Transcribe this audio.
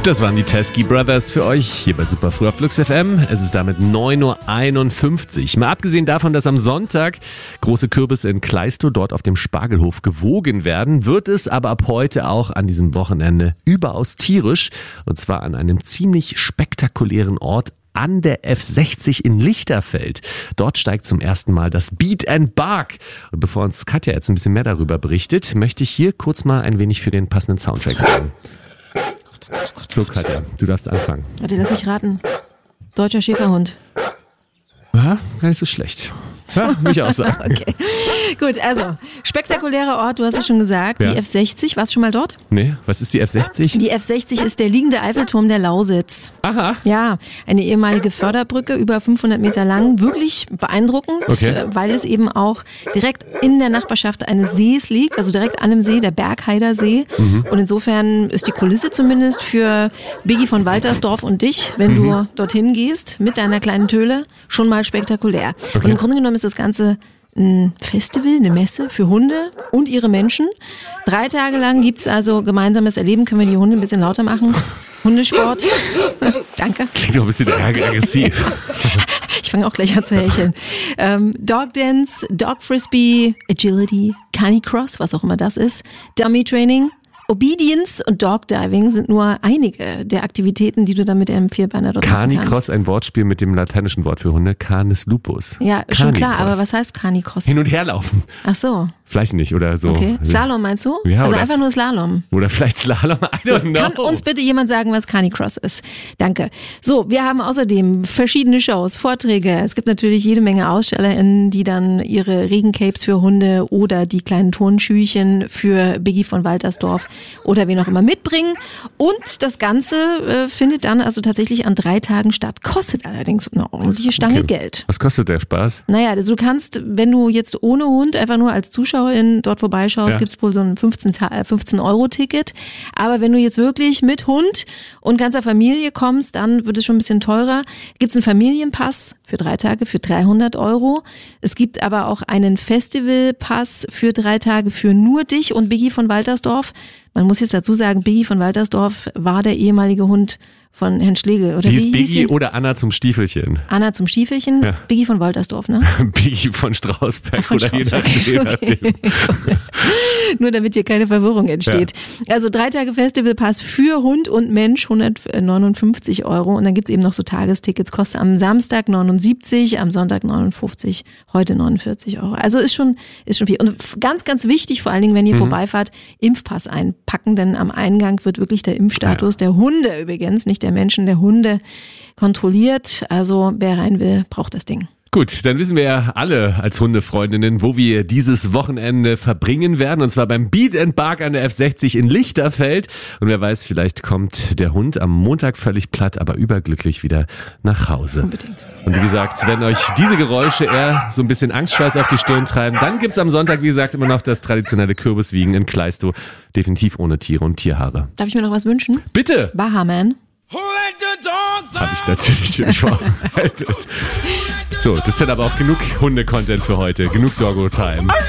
Das waren die Teskey Brothers für euch hier bei Superfrüh auf Flux FM. Es ist damit 9.51 Uhr. Mal abgesehen davon, dass am Sonntag große Kürbisse in Kleistow dort auf dem Spargelhof gewogen werden, wird es aber ab heute auch an diesem Wochenende überaus tierisch. Und zwar an einem ziemlich spektakulären Ort an der F60 in Lichterfeld. Dort steigt zum ersten Mal das Beat and Bark. Und bevor uns Katja jetzt ein bisschen mehr darüber berichtet, möchte ich hier kurz mal ein wenig für den passenden Soundtrack sagen. So, Katja, du darfst anfangen. Warte, lass mich raten. Deutscher Schäferhund. Ja, gar nicht so schlecht. Ja, würde ich auch sagen. Okay, gut, also spektakulärer Ort, du hast es schon gesagt, Ja. die F60, warst du schon mal dort? Nee, was ist die F60? Die F60 ist der liegende Eiffelturm der Lausitz. Aha. Ja, eine ehemalige Förderbrücke, über 500 Meter lang, wirklich beeindruckend, Okay. weil es eben auch direkt in der Nachbarschaft eines Sees liegt, also direkt an dem See, der Bergheider See. Und insofern ist die Kulisse zumindest für Biggie von Waltersdorf und dich, wenn du dorthin gehst mit deiner kleinen Töle, schon mal spektakulär. Und im Grunde genommen ist das Ganze ein Festival, eine Messe für Hunde und ihre Menschen. 3 Tage lang gibt's also gemeinsames Erleben. Können wir die Hunde ein bisschen lauter machen? Hundesport. Danke. Klingt doch ein bisschen aggressiv. Ich fange auch gleich an zu hecheln. Dog Dance, Dog Frisbee, Agility, Canicross, was auch immer das ist, Dummy Training, Obedience und Dog Diving sind nur einige der Aktivitäten, die du dann mit einem Vierbeiner dort machen kannst. Canicross, ein Wortspiel mit dem lateinischen Wort für Hunde, Canis lupus. Ja, schon klar, Canicross. aber was heißt Canicross? Hin und her laufen. Ach so, Vielleicht nicht, oder so. okay. Slalom meinst du? Ja, also oder- einfach nur Slalom. Oder vielleicht Slalom, I don't know. Kann uns bitte jemand sagen, was Canicross ist? Danke. So, wir haben außerdem verschiedene Shows, Vorträge. Es gibt natürlich jede Menge AusstellerInnen, die dann ihre Regencapes für Hunde oder die kleinen Turnschüchen für Biggie von Waltersdorf oder wen auch immer mitbringen. Und das Ganze findet dann also tatsächlich an 3 Tagen statt. Kostet allerdings eine ordentliche Stange Geld. Was kostet der Spaß? Naja, also du kannst, wenn du jetzt ohne Hund einfach nur als Zuschauerin dort vorbeischaust, Ja. gibt's wohl so ein 15-Euro-Ticket. Aber wenn du jetzt wirklich mit Hund und ganzer Familie kommst, dann wird es schon ein bisschen teurer. Gibt's einen Familienpass für 3 Tage für 300 Euro. Es gibt aber auch einen Festivalpass für 3 Tage für nur dich und Biggie von Waltersdorf. Man muss jetzt dazu sagen, Biggie von Waltersdorf war der ehemalige Hund von Herrn Schlegel. Oder Sie wie ist hieß Biggie sie? oder Anna zum Stiefelchen? Anna zum Stiefelchen, Ja. Biggie von Waltersdorf, ne? Biggie von Strausberg Von oder Strausberg. je nachdem. Nur damit hier keine Verwirrung entsteht. Also 3 Tage Festivalpass für Hund und Mensch, 159 Euro. Und dann gibt's eben noch so Tagestickets, kostet am Samstag 79, am Sonntag 59, heute 49 Euro. Also ist schon viel. Und ganz, ganz wichtig, vor allen Dingen, wenn ihr vorbeifahrt, Impfpass einpacken, denn am Eingang wird wirklich der Impfstatus der Hunde übrigens, nicht der Menschen, der Hunde kontrolliert. Also wer rein will, braucht das Ding. Gut, dann wissen wir ja alle als Hundefreundinnen, wo wir dieses Wochenende verbringen werden. Und zwar beim Beat and Bark an der F60 in Lichterfeld. Und wer weiß, vielleicht kommt der Hund am Montag völlig platt, aber überglücklich wieder nach Hause. Unbedingt. Und wie gesagt, wenn euch diese Geräusche eher so ein bisschen Angstschweiß auf die Stirn treiben, dann gibt's am Sonntag, wie gesagt, immer noch das traditionelle Kürbiswiegen in Kleistow. Definitiv ohne Tiere und Tierhaare. Darf ich mir noch was wünschen? Bitte! Bahaman. Habe ich natürlich für dich vorbereitet. So, das ist dann aber auch genug Hunde-Content für heute. Genug Doggo-Time.